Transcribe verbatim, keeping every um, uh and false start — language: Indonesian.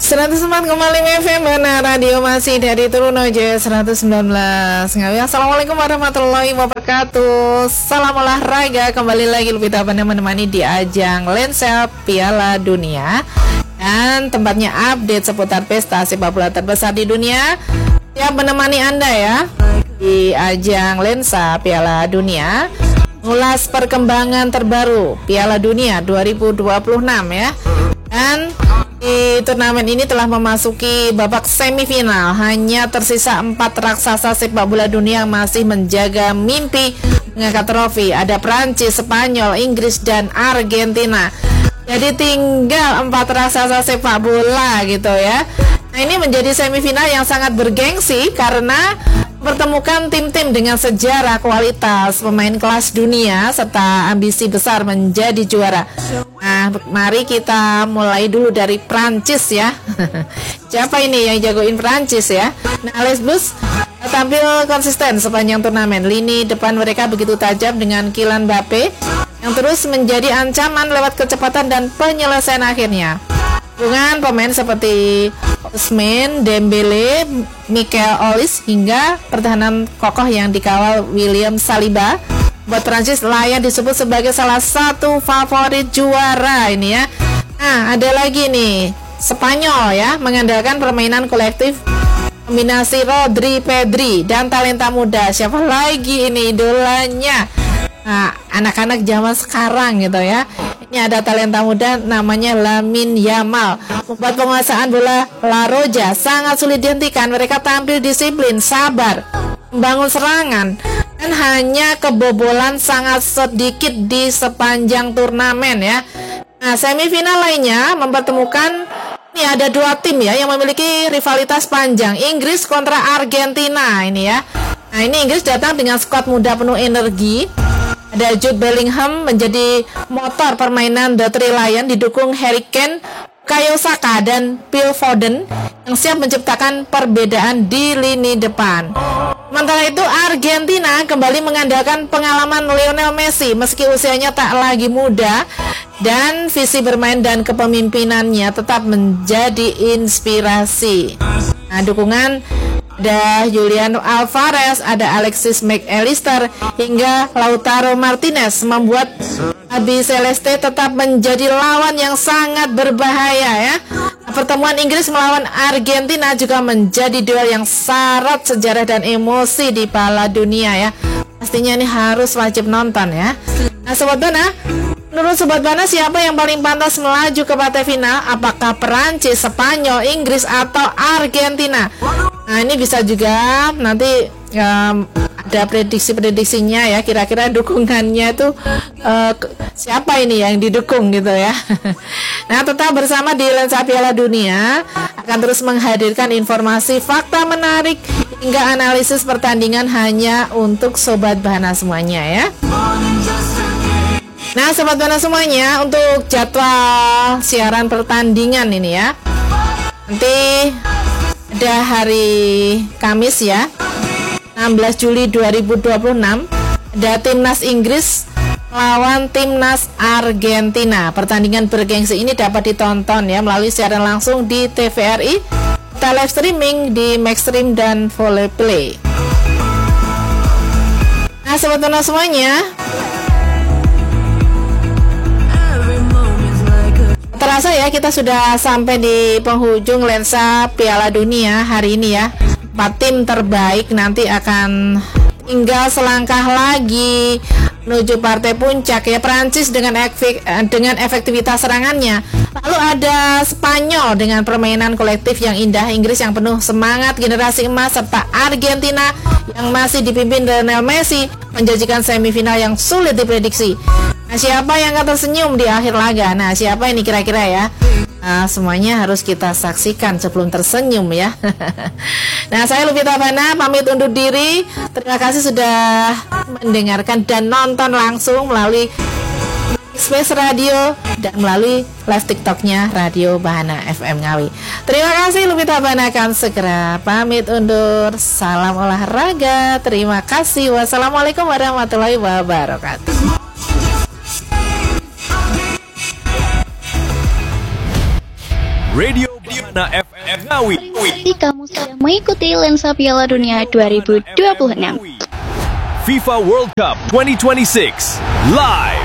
seratus empat koma lima F M Bana Radio masih dari Trunojoyo seratus sembilan belas Ngawi. Assalamualaikum warahmatullahi wabarakatuh. Salam olahraga, kembali lagi Lupita Bana menemani di ajang Lensa Piala Dunia dan tempatnya update seputar pesta sepak bola terbesar di dunia. Siap menemani Anda ya di ajang Lensa Piala Dunia, ngulas perkembangan terbaru Piala Dunia dua ribu dua puluh enam ya. Dan di turnamen ini telah memasuki babak semifinal. Hanya tersisa empat raksasa sepak bola dunia yang masih menjaga mimpi mengangkat trofi. Ada Prancis, Spanyol, Inggris, dan Argentina. Jadi tinggal empat raksasa sepak bola gitu ya. Nah, ini menjadi semifinal yang sangat bergengsi karena mempertemukan tim-tim dengan sejarah, kualitas, pemain kelas dunia, serta ambisi besar menjadi juara. Nah, mari kita mulai dulu dari Prancis ya. Siapa ini yang jagoin Prancis ya? Nah, Les Bleus tampil konsisten sepanjang turnamen. Lini depan mereka begitu tajam dengan Kylian Mbappe yang terus menjadi ancaman lewat kecepatan dan penyelesaian akhirnya. Hubungan pemain seperti Ousmane Dembele, Michael Olise hingga pertahanan kokoh yang dikawal William Saliba buat Prancis layak disebut sebagai salah satu favorit juara ini ya. Nah, ada lagi nih Spanyol ya, mengandalkan permainan kolektif, kombinasi Rodri, Pedri dan talenta muda. Siapa lagi ini idolanya? Nah, anak-anak zaman sekarang gitu ya. Ini ada talenta muda namanya Lamine Yamal. Membuat penguasaan bola La Roja sangat sulit dihentikan. Mereka tampil disiplin, sabar, membangun serangan, dan hanya kebobolan sangat sedikit di sepanjang turnamen ya. Nah, semifinal lainnya mempertemukan ini ada dua tim ya yang memiliki rivalitas panjang, Inggris kontra Argentina ini ya. Nah, ini Inggris datang dengan skuad muda penuh energi. Ada Jude Bellingham menjadi motor permainan The Three Lions, didukung Harry Kane, Bukayo Saka, dan Phil Foden yang siap menciptakan perbedaan di lini depan. Sementara itu Argentina kembali mengandalkan pengalaman Lionel Messi meski usianya tak lagi muda, dan visi bermain dan kepemimpinannya tetap menjadi inspirasi. Nah, dukungan ada Julian Alvarez, ada Alexis McAllister hingga Lautaro Martinez membuat Abi Celeste tetap menjadi lawan yang sangat berbahaya ya. Pertemuan Inggris melawan Argentina juga menjadi duel yang syarat sejarah dan emosi di Piala Dunia ya. Pastinya ini harus wajib nonton ya. Nah, Sobat Bana, menurut Sobat Bana siapa yang paling pantas melaju ke partai final? Apakah Perancis, Spanyol, Inggris, atau Argentina? Nah, ini bisa juga nanti um, ada prediksi-prediksinya ya, kira-kira dukungannya tuh uh, siapa ini yang didukung gitu ya. Nah, tetap bersama di Lensa Piala Dunia, akan terus menghadirkan informasi, fakta menarik hingga analisis pertandingan hanya untuk Sobat Bana semuanya ya. Nah, Sobat Bana semuanya, untuk jadwal siaran pertandingan ini ya, nanti ada hari Kamis ya, enam belas Juli dua ribu dua puluh enam, ada Timnas Inggris lawan Timnas Argentina. Pertandingan bergengsi ini dapat ditonton ya melalui siaran langsung di T V R I, kita live streaming di Maxstream dan Volleyplay. Nah, Sobat Bana semuanya, terasa ya kita sudah sampai di penghujung Lensa Piala Dunia hari ini ya. Empat tim terbaik nanti akan tinggal selangkah lagi menuju partai puncak ya. Prancis dengan efek, dengan efektivitas serangannya. Lalu ada Spanyol dengan permainan kolektif yang indah, Inggris yang penuh semangat generasi emas, serta Argentina yang masih dipimpin Lionel Messi menjanjikan semifinal yang sulit diprediksi. Nah, siapa yang akan tersenyum di akhir laga? Nah, siapa ini kira-kira ya? Nah, semuanya harus kita saksikan sebelum tersenyum ya. Nah, saya Lupita Bana pamit undur diri. Terima kasih sudah mendengarkan dan nonton langsung melalui Space Radio dan melalui live TikToknya Radio Bahana F M Ngawi. Terima kasih, Lupita Bana akan segera pamit undur. Salam olahraga. Terima kasih. Wassalamualaikum warahmatullahi wabarakatuh. Radio Nah, F M Ngawi. Berarti kamu sedang mengikuti Lensa Piala Dunia dua ribu dua puluh enam. FIFA World Cup dua ribu dua puluh enam live